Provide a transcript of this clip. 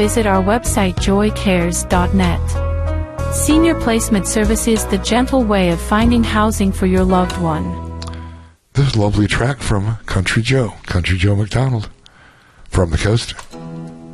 visit our website joycares.net. Senior Placement Services, the gentle way of finding housing for your loved one. This lovely track from Country Joe McDonald, From the Coast.